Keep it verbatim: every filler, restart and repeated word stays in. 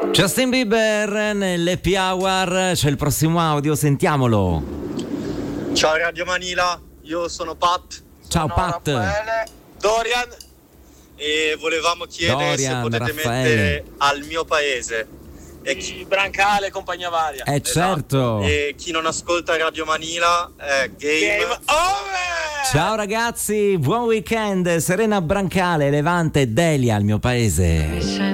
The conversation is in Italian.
Justin Bieber nell'Happy Hour, c'è il prossimo audio, sentiamolo. Ciao Radio Manila, io sono Pat. Ciao sono Pat. Raffaele, Dorian, e volevamo chiedere Dorian, se potete Raffaele. mettere Al mio paese. E chi... Brancale e compagnia varia. Eh certo. E chi non ascolta Radio Manila è Game, Game Over. Ciao ragazzi, buon weekend. Serena Brancale, Levante, Delia, al mio paese.